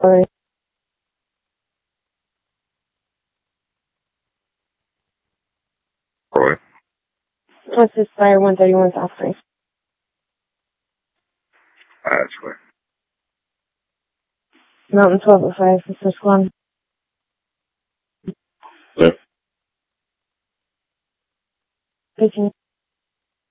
Sorry. Roy. What's this Fire 131 South Street? That's where. Mountain 1205, this is Squad. Yep. 15.